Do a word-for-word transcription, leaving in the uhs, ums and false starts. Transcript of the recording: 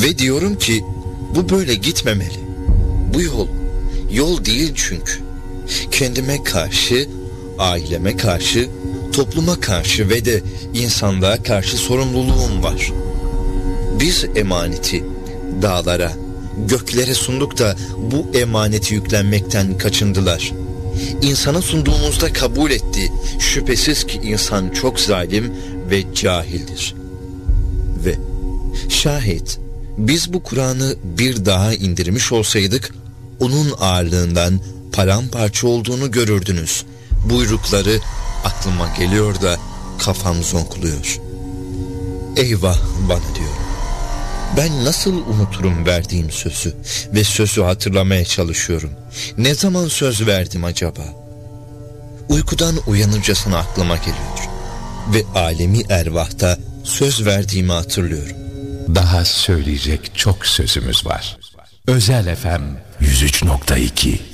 Ve diyorum ki bu böyle gitmemeli. Bu yol, yol değil çünkü. Kendime karşı, aileme karşı, topluma karşı ve de insanlığa karşı sorumluluğum var. Biz emaneti dağlara, göklere sunduk da bu emaneti yüklenmekten kaçındılar. İnsana sunduğumuzda kabul etti. Şüphesiz ki insan çok zalim ve cahildir. Ve şayet biz bu Kur'an'ı bir daha indirmiş olsaydık, onun ağırlığından paramparça olduğunu görürdünüz. Buyrukları aklıma geliyor da kafam zonkluyor. Eyvah bana diyorum. Ben nasıl unuturum verdiğim sözü ve sözü hatırlamaya çalışıyorum. Ne zaman söz verdim acaba? Uykudan uyanırcasına aklıma geliyor. Ve alemi ervahta söz verdiğimi hatırlıyorum. Daha söyleyecek çok sözümüz var. Özel F M yüz üç nokta iki